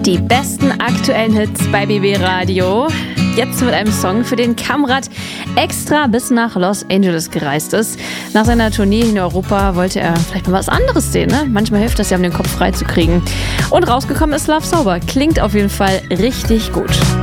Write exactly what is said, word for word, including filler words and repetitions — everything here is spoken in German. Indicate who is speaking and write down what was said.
Speaker 1: Die besten aktuellen Hits bei B B Radio. Jetzt mit einem Song, für den Kamrat extra bis nach Los Angeles gereist ist. Nach seiner Tournee in Europa wollte er vielleicht mal was anderes sehen. Ne? Manchmal hilft das ja, um den Kopf frei zu kriegen. Und rausgekommen ist Love Sober. Klingt auf jeden Fall richtig gut.